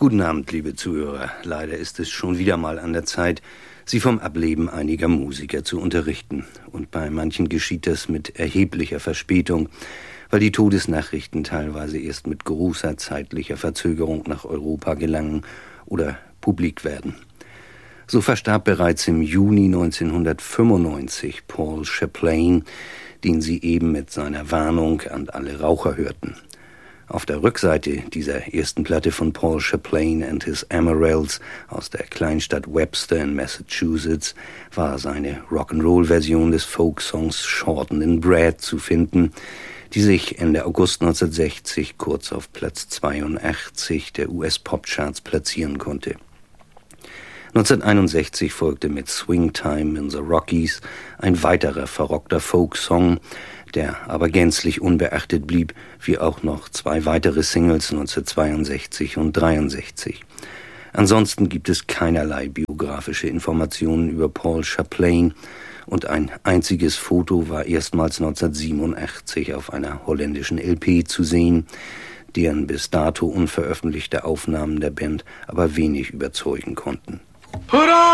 Guten Abend, liebe Zuhörer. Leider ist es schon wieder mal an der Zeit, Sie vom Ableben einiger Musiker zu unterrichten. Und bei manchen geschieht das mit erheblicher Verspätung, weil die Todesnachrichten teilweise erst mit großer zeitlicher Verzögerung nach Europa gelangen oder publik werden. So verstarb bereits im Juni 1995 Paul Chaplain, den Sie eben mit seiner Warnung an alle Raucher hörten. Auf der Rückseite dieser ersten Platte von Paul Chaplain and his Amarels aus der Kleinstadt Webster in Massachusetts war seine Rock'n'Roll-Version des Folksongs Shortening Bread zu finden, die sich Ende August 1960 kurz auf Platz 82 der US-Popcharts platzieren konnte. 1961 folgte mit Swing Time in the Rockies ein weiterer verrockter Folksong, der aber gänzlich unbeachtet blieb, wie auch noch zwei weitere Singles 1962 und 1963. Ansonsten gibt es keinerlei biografische Informationen über Paul Chaplain und ein einziges Foto war erstmals 1987 auf einer holländischen LP zu sehen, deren bis dato unveröffentlichte Aufnahmen der Band aber wenig überzeugen konnten.